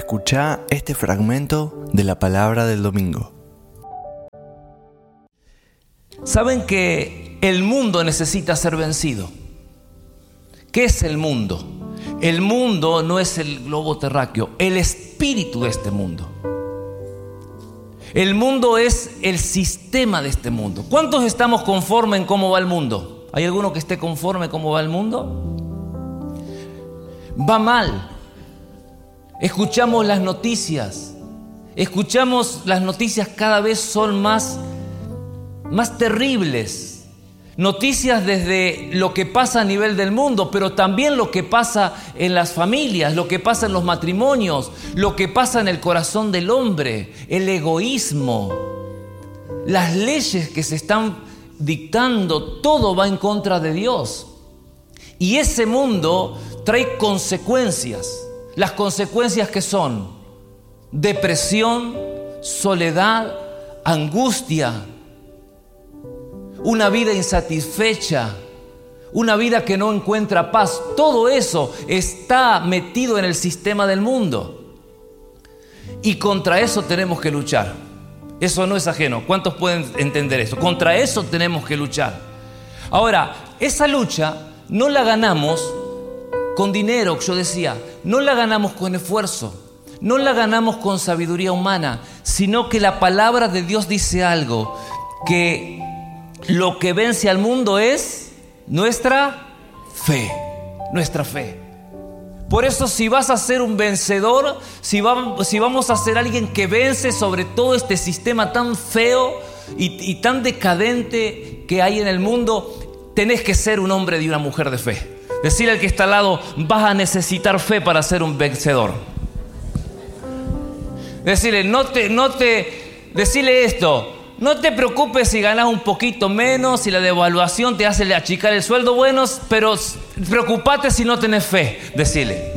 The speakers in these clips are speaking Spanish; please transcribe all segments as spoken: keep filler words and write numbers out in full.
Escuchá este fragmento de la palabra del domingo. Saben que el mundo necesita ser vencido. ¿Qué es el mundo? El mundo no es el globo terráqueo, el espíritu de este mundo. El mundo es el sistema de este mundo. ¿Cuántos estamos conformes en cómo va el mundo? ¿Hay alguno que esté conforme cómo va el mundo? Va mal. Escuchamos las noticias. Escuchamos las noticias cada vez son más, más terribles. Noticias desde lo que pasa a nivel del mundo, pero también lo que pasa en las familias, lo que pasa en los matrimonios, lo que pasa en el corazón del hombre, el egoísmo, las leyes que se están dictando, todo va en contra de Dios. Y ese mundo trae consecuencias. Las consecuencias que son depresión, soledad, angustia, una vida insatisfecha, una vida que no encuentra paz. Todo eso está metido en el sistema del mundo. Y contra eso tenemos que luchar. Eso no es ajeno. ¿Cuántos pueden entender eso? Contra eso tenemos que luchar. Ahora, esa lucha no la ganamos con dinero, yo decía, no la ganamos con esfuerzo, no la ganamos con sabiduría humana, sino que la palabra de Dios dice algo, que lo que vence al mundo es nuestra fe, nuestra fe. Por eso, si vas a ser un vencedor, si, va, si vamos a ser alguien que vence sobre todo este sistema tan feo y, y tan decadente que hay en el mundo, tenés que ser un hombre y una mujer de fe. Decirle al que está al lado, vas a necesitar fe para ser un vencedor. Decirle, no te, no te, decirle esto, no te preocupes si ganas un poquito menos, si la devaluación te hace achicar el sueldo, bueno, pero preocupate si no tenés fe, decirle.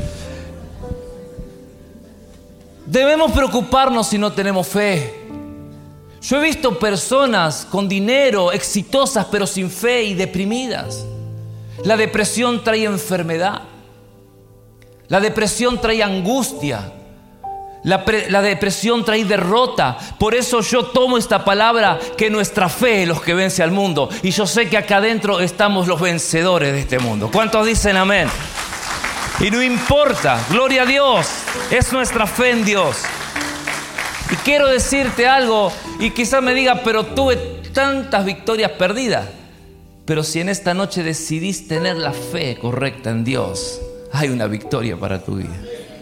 Debemos preocuparnos si no tenemos fe. Yo he visto personas con dinero, exitosas, pero sin fe y deprimidas. La depresión trae enfermedad. La depresión trae angustia. La, pre, la depresión trae derrota. Por eso yo tomo esta palabra, que nuestra fe es los que vence al mundo. Y yo sé que acá adentro estamos los vencedores de este mundo. ¿Cuántos dicen amén? Y no importa, gloria a Dios, es nuestra fe en Dios. Y quiero decirte algo, y quizás me diga, pero tuve tantas victorias perdidas. Pero si en esta noche decidís tener la fe correcta en Dios, hay una victoria para tu vida.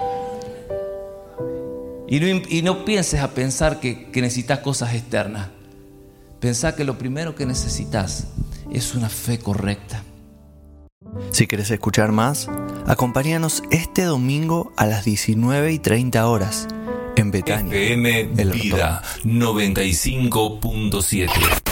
Y no, y no pienses a pensar que, que necesitas cosas externas. Pensá que lo primero que necesitas es una fe correcta. Si querés escuchar más, acompáñanos este domingo a las diecinueve y treinta horas en Betania. F M Vida noventa y cinco punto siete.